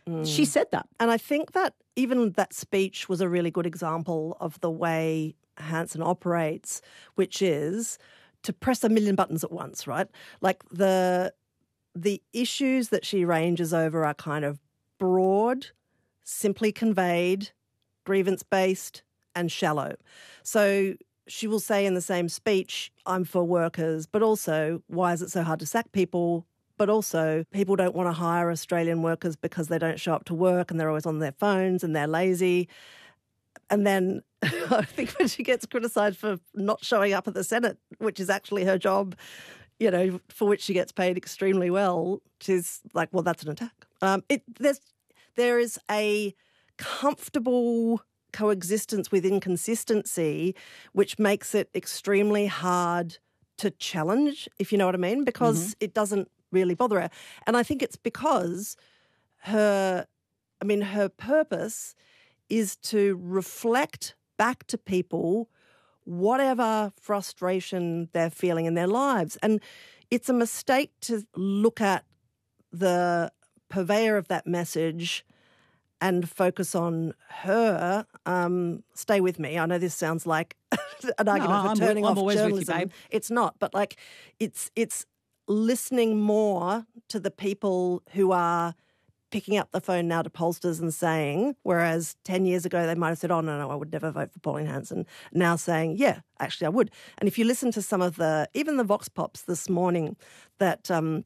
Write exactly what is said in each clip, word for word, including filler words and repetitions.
She said that. And I think that even that speech was a really good example of the way Hanson operates, which is to press a million buttons at once, right? Like the the issues that she ranges over are kind of broad, simply conveyed, grievance-based, and shallow. So she will say in the same speech, I'm for workers, but also, why is it so hard to sack people? But also, people don't want to hire Australian workers because they don't show up to work and they're always on their phones and they're lazy. And then I think when she gets criticised for not showing up at the Senate, which is actually her job, you know, for which she gets paid extremely well, she's like, well, that's an attack. Um, it, there's, there is a comfortable coexistence with inconsistency, which makes it extremely hard to challenge, if you know what I mean, because mm-hmm. it doesn't really bother her. And I think it's because her, I mean, her purpose is to reflect back to people whatever frustration they're feeling in their lives. And it's a mistake to look at the purveyor of that message and focus on her. Um, stay with me. I know this sounds like an argument no, for turning I'm, I'm off journalism. With you, babe. It's not, but like it's it's listening more to the people who are picking up the phone now to pollsters and saying, whereas ten years ago they might have said, oh, no, no, I would never vote for Pauline Hanson, now saying, yeah, actually I would. And if you listen to some of the, even the Vox Pops this morning that um,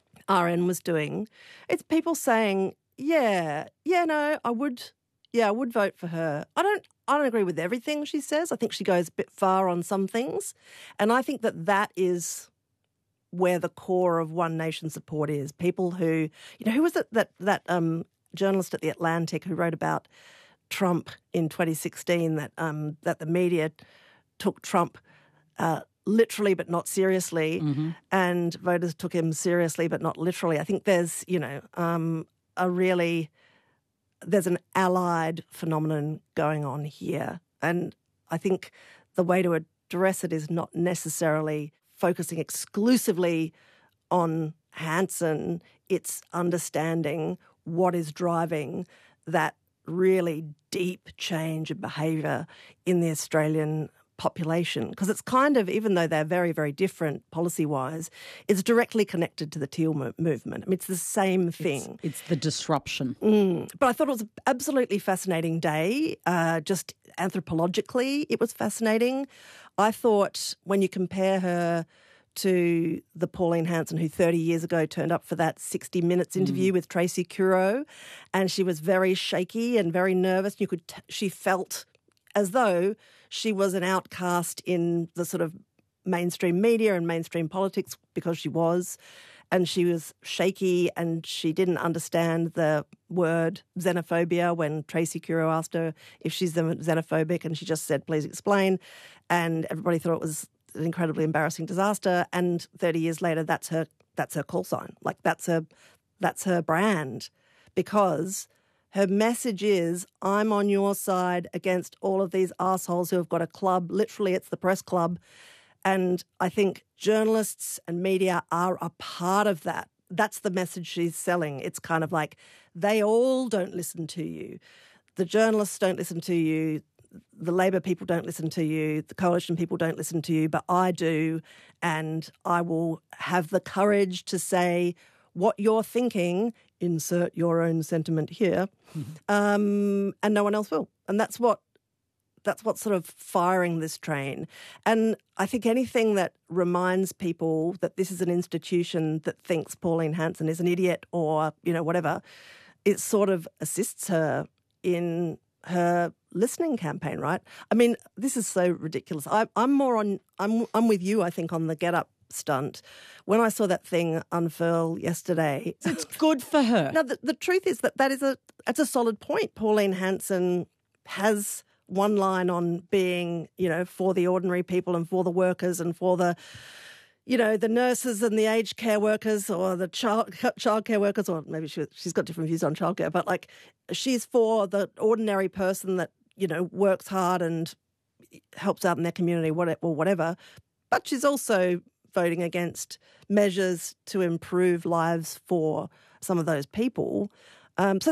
R N was doing, it's people saying, yeah, yeah, no, I would, yeah, I would vote for her. I don't, I don't agree with everything she says. I think she goes a bit far on some things. And I think that that is where the core of One Nation support is. People who, you know, who was it that, that um, journalist at The Atlantic who wrote about Trump in twenty sixteen, that um, that the media took Trump uh, literally but not seriously, mm-hmm. and voters took him seriously but not literally. I think there's, you know, um, a really, there's an allied phenomenon going on here. And I think the way to address it is not necessarily focusing exclusively on Hanson. It's understanding what is driving that really deep change of behaviour in the Australian population. Because it's kind of, even though they're very, very different policy-wise, it's directly connected to the teal mo- movement. I mean, it's the same thing. It's, it's the disruption. Mm. But I thought it was an absolutely fascinating day. Uh, just anthropologically, it was fascinating. I thought when you compare her to the Pauline Hanson who thirty years ago turned up for that sixty minutes interview mm. with Tracy Curro, and she was very shaky and very nervous. You could, t- she felt as though she was an outcast in the sort of mainstream media and mainstream politics because she was, and she was shaky and she didn't understand the word xenophobia when Tracy Curro asked her if she's xenophobic, and she just said, please explain. And everybody thought it was an incredibly embarrassing disaster. And thirty years later, that's her that's her call sign. Like that's her that's her brand, because her message is, I'm on your side against all of these assholes who have got a club. Literally, it's the press club. And I think journalists and media are a part of that. That's the message she's selling. It's kind of like, they all don't listen to you. The journalists don't listen to you. The Labor people don't listen to you. The Coalition people don't listen to you, but I do. And I will have the courage to say what you're thinking, insert your own sentiment here, mm-hmm. um, and no one else will. And that's what that's what's sort of firing this train. And I think anything that reminds people that this is an institution that thinks Pauline Hanson is an idiot or, you know, whatever, it sort of assists her in her listening campaign, right? I mean, this is so ridiculous. I, I'm more on, I'm, I'm with you, I think, on the Get Up stunt. When I saw that thing unfurl yesterday, it's good for her. Now, the, the truth is that that is a, that's a solid point. Pauline Hanson has one line on being, you know, for the ordinary people and for the workers and for the, you know, the nurses and the aged care workers or the child childcare workers, or maybe she, she's got different views on childcare, but like she's for the ordinary person that, you know, works hard and helps out in their community, or whatever. But she's also voting against measures to improve lives for some of those people. Um, so